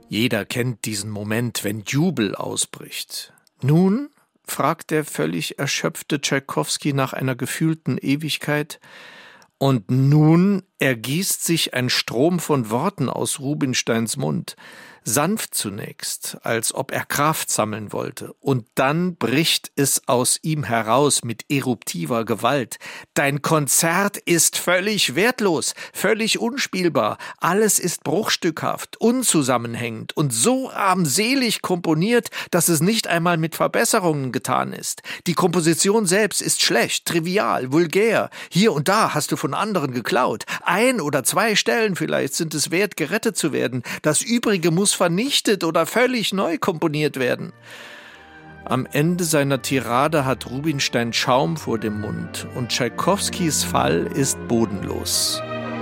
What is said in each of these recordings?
Jeder kennt diesen Moment, wenn Jubel ausbricht. Nun, fragt der völlig erschöpfte Tschaikowski nach einer gefühlten Ewigkeit, und nun ergießt sich ein Strom von Worten aus Rubinsteins Mund, sanft zunächst, als ob er Kraft sammeln wollte, und dann bricht es aus ihm heraus mit eruptiver Gewalt. Dein Konzert ist völlig wertlos, völlig unspielbar, alles ist bruchstückhaft, unzusammenhängend und so armselig komponiert, dass es nicht einmal mit Verbesserungen getan ist. Die Komposition selbst ist schlecht, trivial, vulgär, hier und da hast du von anderen geklaut, 1 oder 2 Stellen vielleicht sind es wert, gerettet zu werden, das Übrige muss vernichtet oder völlig neu komponiert werden. Am Ende seiner Tirade hat Rubinstein Schaum vor dem Mund und Tschaikowskis Fall ist bodenlos.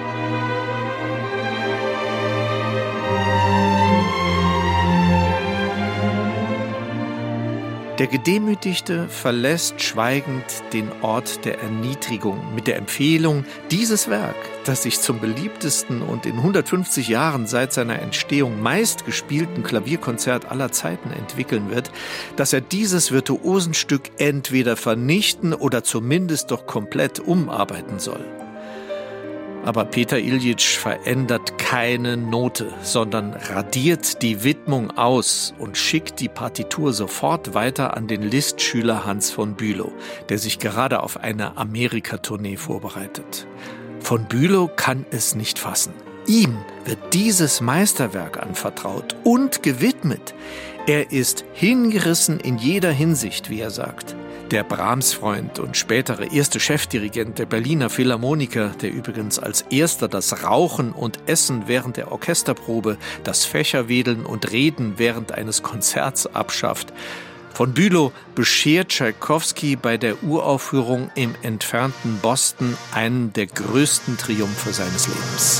Der Gedemütigte verlässt schweigend den Ort der Erniedrigung mit der Empfehlung, dieses Werk, das sich zum beliebtesten und in 150 Jahren seit seiner Entstehung meistgespielten Klavierkonzert aller Zeiten entwickeln wird, dass er dieses Virtuosenstück entweder vernichten oder zumindest doch komplett umarbeiten soll. Aber Peter Iljitsch verändert keine Note, sondern radiert die Widmung aus und schickt die Partitur sofort weiter an den Liszt-Schüler Hans von Bülow, der sich gerade auf eine Amerika-Tournee vorbereitet. Von Bülow kann es nicht fassen. Ihm wird dieses Meisterwerk anvertraut und gewidmet. Er ist hingerissen in jeder Hinsicht, wie er sagt. Der Brahms-Freund und spätere erste Chefdirigent der Berliner Philharmoniker, der übrigens als erster das Rauchen und Essen während der Orchesterprobe, das Fächerwedeln und Reden während eines Konzerts abschafft. Von Bülow beschert Tschaikowski bei der Uraufführung im entfernten Boston einen der größten Triumphe seines Lebens.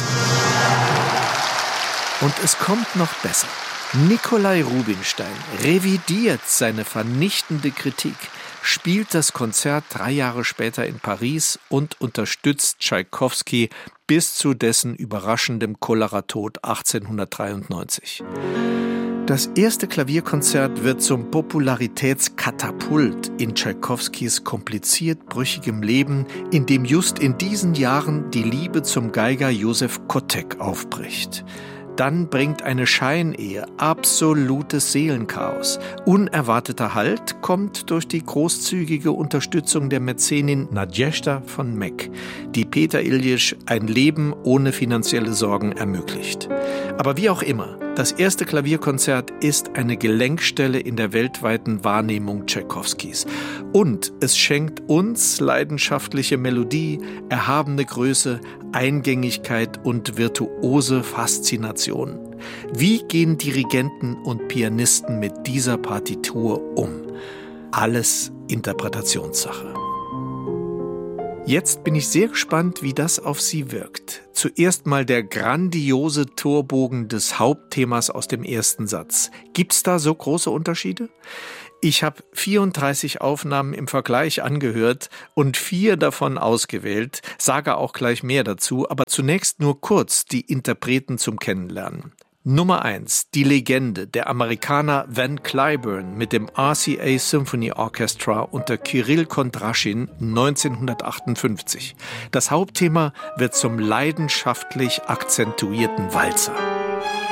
Und es kommt noch besser. Nikolai Rubinstein revidiert seine vernichtende Kritik, spielt das Konzert 3 Jahre später in Paris und unterstützt Tschaikowski bis zu dessen überraschendem Choleratod 1893. Das erste Klavierkonzert wird zum Popularitätskatapult in Tschaikowskis kompliziert brüchigem Leben, in dem just in diesen Jahren die Liebe zum Geiger Josef Kotek aufbricht. Dann bringt eine Scheinehe absolutes Seelenchaos. Unerwarteter Halt kommt durch die großzügige Unterstützung der Mäzenin Nadjezhda von Meck, die Peter Iljitsch ein Leben ohne finanzielle Sorgen ermöglicht. Aber wie auch immer, das erste Klavierkonzert ist eine Gelenkstelle in der weltweiten Wahrnehmung Tschaikowskis. Und es schenkt uns leidenschaftliche Melodie, erhabene Größe, Eingängigkeit und virtuose Faszination. Wie gehen Dirigenten und Pianisten mit dieser Partitur um? Alles Interpretationssache. Jetzt bin ich sehr gespannt, wie das auf Sie wirkt. Zuerst mal der grandiose Torbogen des Hauptthemas aus dem ersten Satz. Gibt's da so große Unterschiede? Ich habe 34 Aufnahmen im Vergleich angehört und 4 davon ausgewählt, sage auch gleich mehr dazu, aber zunächst nur kurz die Interpreten zum Kennenlernen. Nummer 1, die Legende, der Amerikaner Van Cliburn mit dem RCA Symphony Orchestra unter Kirill Kondraschin 1958. Das Hauptthema wird zum leidenschaftlich akzentuierten Walzer.